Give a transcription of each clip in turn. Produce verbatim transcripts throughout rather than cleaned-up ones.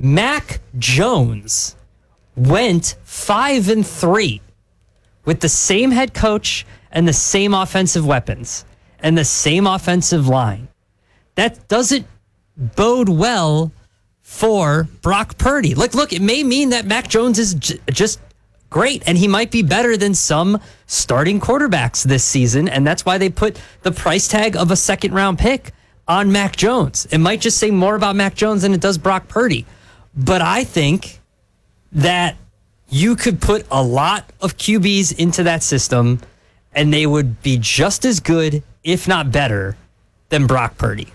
Mac Jones went five and three with the same head coach and the same offensive weapons and the same offensive line. That doesn't bode well for Brock Purdy. Look, look, it may mean that Mac Jones is j- just great, and he might be better than some starting quarterbacks this season, and that's why they put the price tag of a second-round pick on Mac Jones. It might just say more about Mac Jones than it does Brock Purdy. But I think that you could put a lot of Q Bs into that system, and they would be just as good, if not better, than Brock Purdy.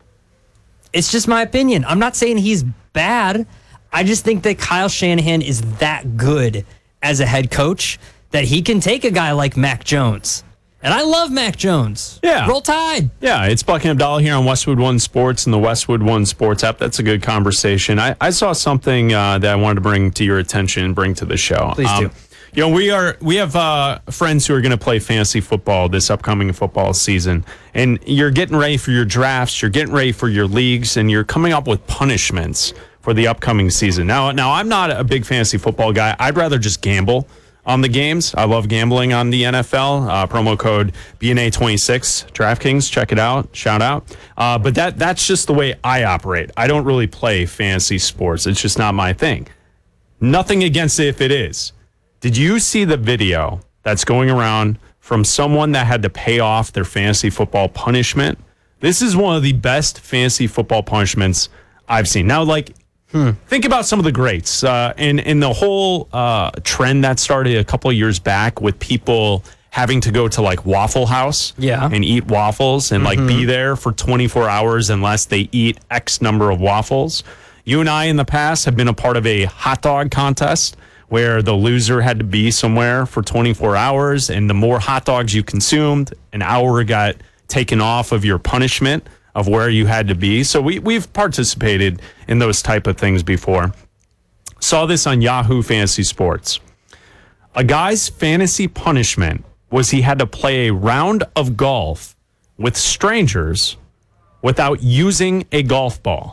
It's just my opinion. I'm not saying he's bad. I just think that Kyle Shanahan is that good as a head coach that he can take a guy like Mac Jones. And I love Mac Jones. Yeah. Roll Tide. Yeah, it's Buck and Abdallah here on Westwood One Sports and the Westwood One Sports app. That's a good conversation. I, I saw something uh, that I wanted to bring to your attention and bring to the show. Please um, do. You know, we are we have uh, friends who are going to play fantasy football this upcoming football season, and you're getting ready for your drafts, you're getting ready for your leagues, and you're coming up with punishments for the upcoming season. Now, now I'm not a big fantasy football guy. I'd rather just gamble on the games. I love gambling on the N F L. Uh, promo code B N A twenty-six, DraftKings. Check it out. Shout out. Uh, but that that's just the way I operate. I don't really play fantasy sports. It's just not my thing. Nothing against it if it is. Did you see the video that's going around from someone that had to pay off their fantasy football punishment? This is one of the best fantasy football punishments I've seen. Now, like, hmm. think about some of the greats uh, and, and the whole uh, trend that started a couple of years back with people having to go to, like, Waffle House yeah. and eat waffles and, mm-hmm. like, be there for twenty-four hours unless they eat X number of waffles. You and I in the past have been a part of a hot dog contest where the loser had to be somewhere for twenty-four hours, and the more hot dogs you consumed, an hour got taken off of your punishment of where you had to be. So we, we've participated in those type of things before. Saw this on Yahoo Fantasy Sports. A guy's fantasy punishment was he had to play a round of golf with strangers without using a golf ball.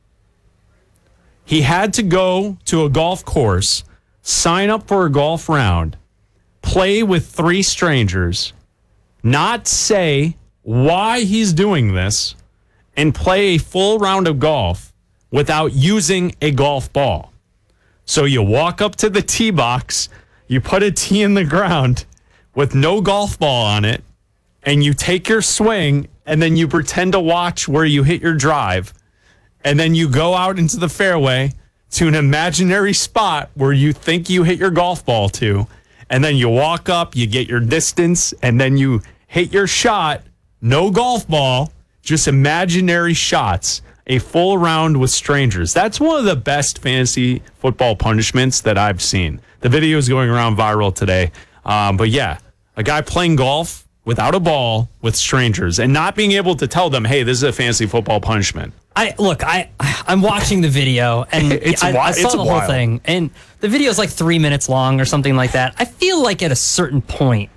He had to go to a golf course, sign up for a golf round, play with three strangers, not say why he's doing this, and play a full round of golf without using a golf ball. So you walk up to the tee box, you put a tee in the ground with no golf ball on it, and you take your swing, and then you pretend to watch where you hit your drive, and then you go out into the fairway to an imaginary spot where you think you hit your golf ball to, and then you walk up, you get your distance, and then you hit your shot. No golf ball, just imaginary shots, a full round with strangers. That's one of the best fantasy football punishments that I've seen. The video is going around viral today. Um, but yeah, a guy playing golf without a ball with strangers and not being able to tell them, hey, this is a fantasy football punishment. I look, I I'm watching the video and it's I, I saw it's the whole wild. thing, and the video is like three minutes long or something like that. I feel like at a certain point,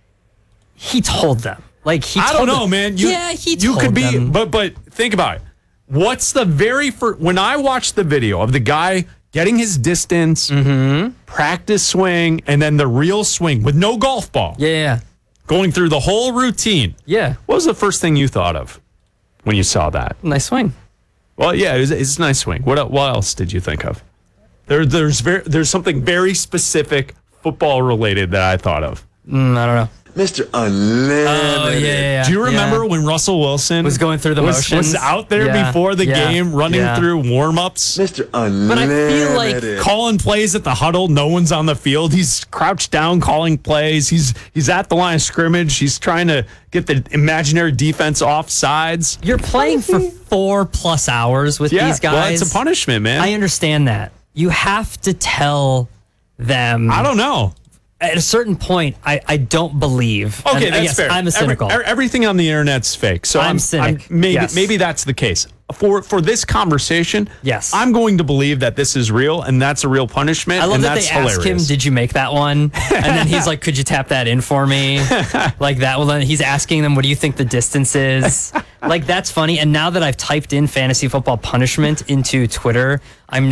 he told them, like he. I told don't know, them, man. You, yeah, he. You told could be, them. but but think about it. What's the very first? When I watched the video of the guy getting his distance, mm-hmm. practice swing, and then the real swing with no golf ball. Yeah, yeah. Going through the whole routine. Yeah. What was the first thing you thought of when you saw that? Nice swing. Well, yeah, it was, it's a nice swing. What what else did you think of? There, there's very, there's something very specific football related that I thought of. Mm, I don't know. Mister Unlimited. Oh, yeah, yeah, yeah. Do you remember yeah. when Russell Wilson was going through the was, motions? was out there yeah. before the yeah. game, running yeah. through warm-ups? Mister But Unlimited. I feel like calling plays at the huddle. No one's on the field. He's crouched down calling plays. He's he's at the line of scrimmage. He's trying to get the imaginary defense off sides. You're playing for four plus hours with Yeah, these guys. well, it's a punishment, man. I understand that. You have to tell them. I don't know. At a certain point, I, I don't believe. Okay, and, that's yes, fair. I'm a cynical. Every, everything on the internet's fake. So I'm I'm, cynic. I'm- maybe Yes. maybe that's the case. For for this conversation, Yes. I'm going to believe that this is real and that's a real punishment. I love and that that's they ask him, hilarious. "Did you make that one?" And then he's like, "Could you tap that in for me?" Like that. Well, then he's asking them, "What do you think the distance is?" Like that's funny. And now that I've typed in fantasy football punishment into Twitter, I'm